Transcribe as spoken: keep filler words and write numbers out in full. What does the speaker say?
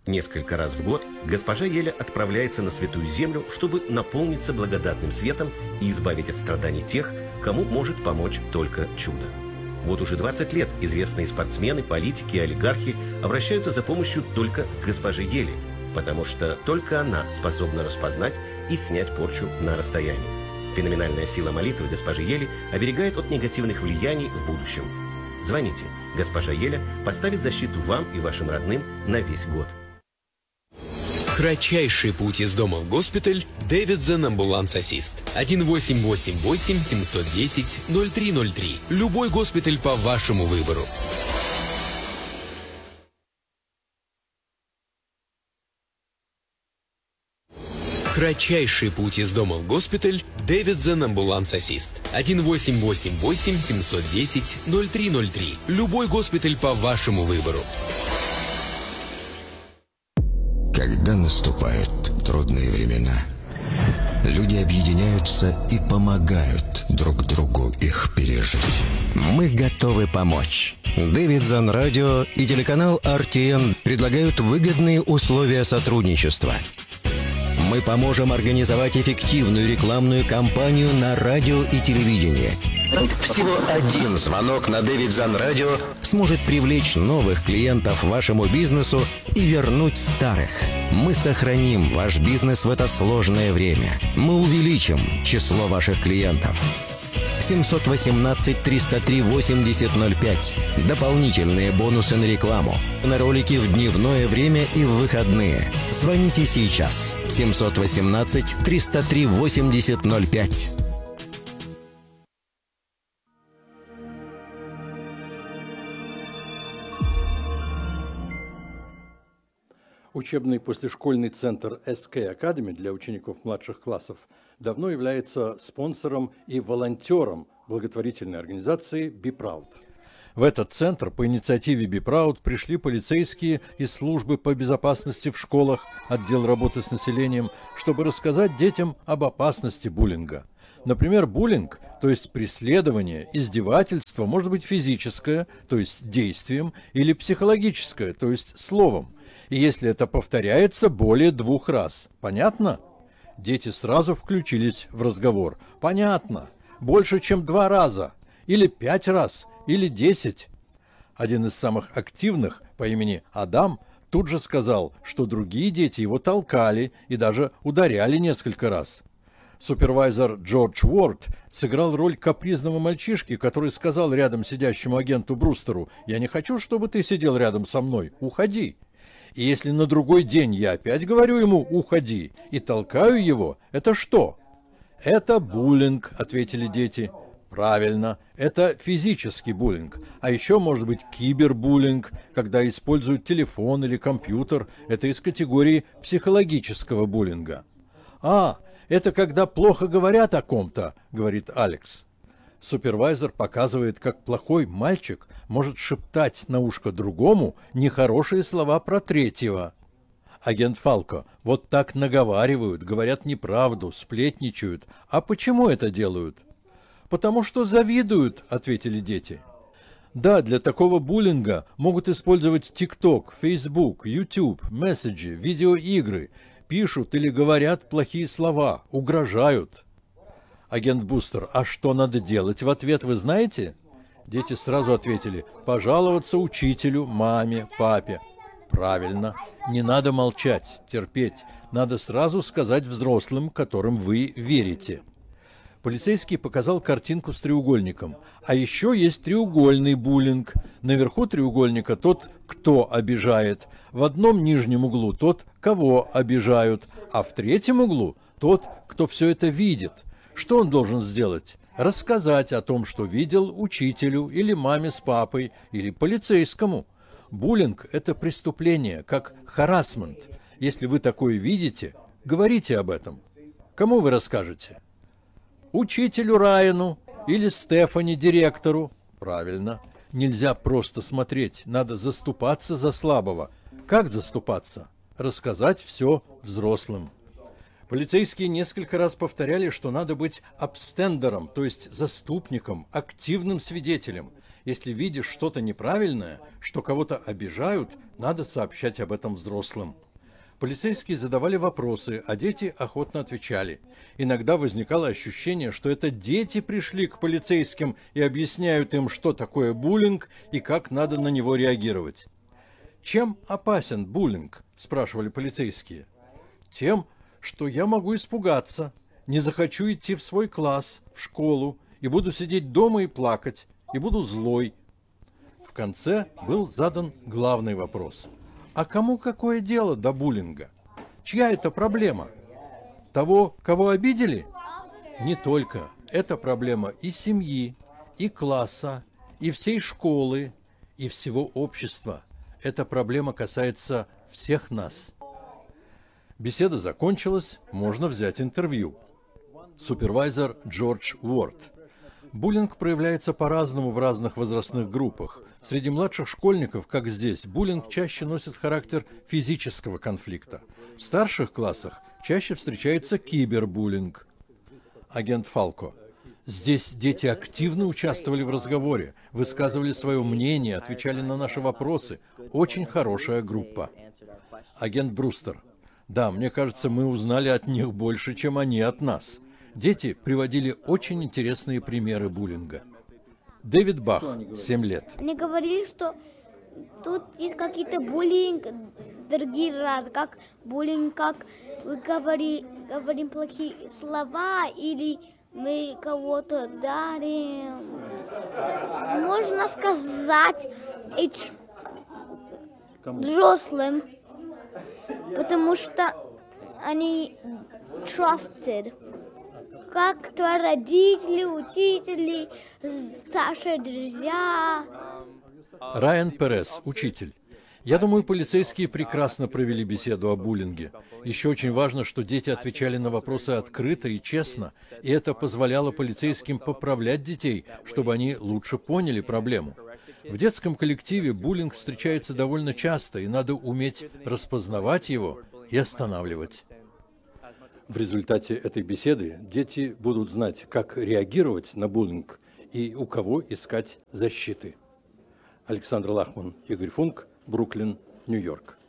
Несколько раз в год госпожа Еля отправляется на Святую Землю, чтобы наполниться благодатным светом и избавить от страданий тех, кому может помочь только чудо. Вот уже двадцать лет известные спортсмены, политики и олигархи обращаются за помощью только к госпоже Еле, потому что только она способна распознать и снять порчу на расстоянии. Феноменальная сила молитвы госпожи Ели оберегает от негативных влияний в будущем. Звоните. Госпожа Еля поставит защиту вам и вашим родным на весь год. Кратчайший путь из дома в госпиталь. Davidson Ambulance Assist. один восемь восемь восемь семь один ноль ноль три ноль три. Любой госпиталь по вашему выбору. Кратчайший путь из дома в госпиталь. Davidson Ambulance Assist. один восемь восемь восемь семь один ноль ноль три ноль три. Любой госпиталь по вашему выбору. Когда наступают трудные времена, люди объединяются и помогают друг другу их пережить. Мы готовы помочь. Davidson Radio и телеканал эр ти эн предлагают выгодные условия сотрудничества. Мы поможем организовать эффективную рекламную кампанию на радио и телевидении. Всего один звонок на Davidson Radio сможет привлечь новых клиентов вашему бизнесу и вернуть старых. Мы сохраним ваш бизнес в это сложное время. Мы увеличим число ваших клиентов. семь один восемь триста три восемьдесят ноль пять. Дополнительные бонусы на рекламу. На ролики в дневное время и в выходные. Звоните сейчас. семь один восемь триста три восемьдесят ноль пять. Учебный послешкольный центр эс кей Academy для учеников младших классов давно является спонсором и волонтером благотворительной организации Be Proud. В этот центр по инициативе Be Proud пришли полицейские из службы по безопасности в школах, отдел работы с населением, чтобы рассказать детям об опасности буллинга. Например, буллинг, то есть преследование, издевательство, может быть физическое, то есть действием, или психологическое, то есть словом. И если это повторяется более двух раз. Понятно? Дети сразу включились в разговор. Понятно. Больше, чем два раза. Или пять раз. Или десять. Один из самых активных, по имени Адам, тут же сказал, что другие дети его толкали и даже ударяли несколько раз. Супервайзер Джордж Уорд сыграл роль капризного мальчишки, который сказал рядом сидящему агенту Брустеру: «Я не хочу, чтобы ты сидел рядом со мной. Уходи». И если на другой день я опять говорю ему «уходи» и толкаю его, это что? Это буллинг, ответили дети. Правильно, это физический буллинг. А еще может быть кибербуллинг, когда используют телефон или компьютер. Это из категории психологического буллинга. А, это когда плохо говорят о ком-то, говорит Алекс. Супервайзер показывает, как плохой мальчик может шептать на ушко другому нехорошие слова про третьего. Агент Фалко: вот так наговаривают, говорят неправду, сплетничают. А почему это делают? Потому что завидуют, ответили дети. Да, для такого буллинга могут использовать ТикТок, Фейсбук, Ютуб, месседжи, видеоигры. Пишут или говорят плохие слова, угрожают. Агент Бустер: а что надо делать в ответ, вы знаете? Дети сразу ответили: пожаловаться учителю, маме, папе. Правильно. Не надо молчать, терпеть. Надо сразу сказать взрослым, которым вы верите. Полицейский показал картинку с треугольником. А еще есть треугольный буллинг. Наверху треугольника тот, кто обижает. В одном нижнем углу тот, кого обижают. А в третьем углу тот, кто все это видит. Что он должен сделать? Рассказать о том, что видел учителю или маме с папой, или полицейскому. Буллинг – это преступление, как харассмент. Если вы такое видите, говорите об этом. Кому вы расскажете? Учителю Райану или Стефани, директору? Правильно. Нельзя просто смотреть, надо заступаться за слабого. Как заступаться? Рассказать все взрослым. Полицейские несколько раз повторяли, что надо быть абстендером, то есть заступником, активным свидетелем. Если видишь что-то неправильное, что кого-то обижают, надо сообщать об этом взрослым. Полицейские задавали вопросы, а дети охотно отвечали. Иногда возникало ощущение, что это дети пришли к полицейским и объясняют им, что такое буллинг и как надо на него реагировать. «Чем опасен буллинг?» – спрашивали полицейские. «Тем, что я могу испугаться, не захочу идти в свой класс, в школу, и буду сидеть дома и плакать, и буду злой». В конце был задан главный вопрос. А кому какое дело до буллинга? Чья это проблема? Того, кого обидели? Не только. Это проблема и семьи, и класса, и всей школы, и всего общества. Эта проблема касается всех нас. Беседа закончилась, можно взять интервью. Супервайзер Джордж Уорд. Буллинг проявляется по-разному в разных возрастных группах. Среди младших школьников, как здесь, буллинг чаще носит характер физического конфликта. В старших классах чаще встречается кибербуллинг. Агент Фалко. Здесь дети активно участвовали в разговоре, высказывали свое мнение, отвечали на наши вопросы. Очень хорошая группа. Агент Брустер. Да, мне кажется, мы узнали от них больше, чем они от нас. Дети приводили очень интересные примеры буллинга. Дэвид Бах, семь лет. Они говорили, что тут есть какие-то буллинг, другие разы, как буллинг, как вы говори, говорим плохие слова или мы кого-то дарим. Можно сказать взрослым, потому что они trusted. Как твои родители, учители, старшие друзья. Райан Перес, учитель. Я думаю, полицейские прекрасно провели беседу о буллинге. Еще очень важно, что дети отвечали на вопросы открыто и честно, и это позволяло полицейским поправлять детей, чтобы они лучше поняли проблему. В детском коллективе буллинг встречается довольно часто, и надо уметь распознавать его и останавливать. В результате этой беседы дети будут знать, как реагировать на буллинг и у кого искать защиты. Александр Лахман, Игорь Функ, Бруклин, Нью-Йорк.